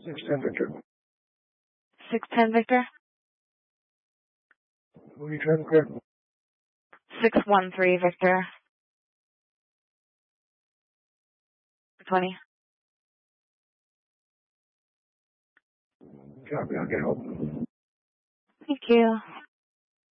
610 Victor. 610 Victor. Who are you trying to clear? 613 Victor. 20. Copy, I'll get help. Thank you.